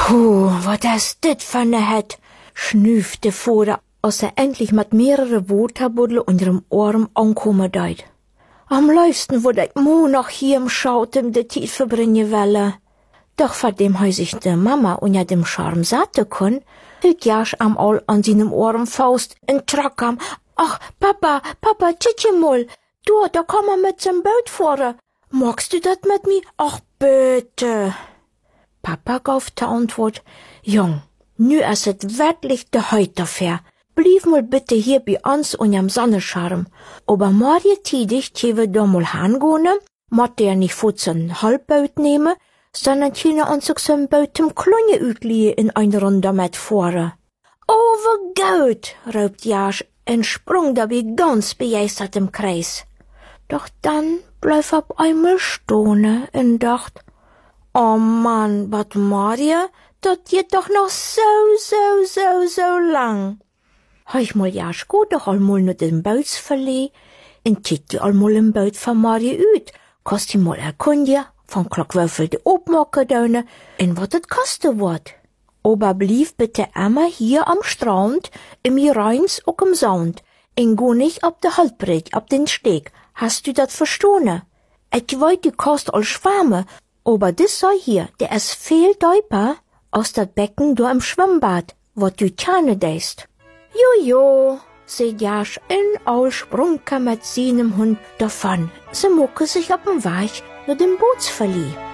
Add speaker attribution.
Speaker 1: Puh, wat das dit für ne het, schnüfte Vater, als endlich mit mehrere Waterbuddel unter dem Arm ankommen deut. Am liebsten würd ich mo noch hier im Schauten de Tijd verbringen welle. Doch vor dem sich de Mama unter dem Charme satte kon, hielt Jasch am all an seinem Arm Faust und track am, ach, Papa, tschitsch mal, du, da komm ma mit zum Boot fahren. Magst du dat mit mir? Ach, bitte. Papa gaf zur Antwort, Jung, nu is het wirklich de heute fair. Blieb mal bitte hier bei uns unterm Sonnenschirm. Aber morgen tidig wir da mal hingehen, macht der nicht vor zum Halbboot nehmen, sondern können uns auch so ein Boot zum Klunge utliehen in eine Runde mit fahren. Oh, wie gut, raubt Jasch und sprung dabei ganz begeistert im Kreis. Doch dann bleib auf einmal stehen und dacht, oh Mann, wat Maria, dat geht doch noch so lang. Heich mal Jasch gut doch allmal nur den Boots verleh, und kick die allmal im Boot von Maria ut, kost die mal erkundigen, von Klockwürfel de opmaken deune, en wat het kosten wordt. Aber blieb bitte immer hier am Strand, im Rheins auch im Sound, en go nicht ab de Haltbrett, ab den Steg. Hast du dat verstanden? Ich weiß, du kost all Schwärme, aber dis sei hier, der is viel deuper aus dat Becken do im Schwimmbad, wat du tjane deist. Jojo, seht Jasch, in all sprung mit seinem Hund davon. Sie mucke sich auf dem Weg nur dem Bootsverlieh.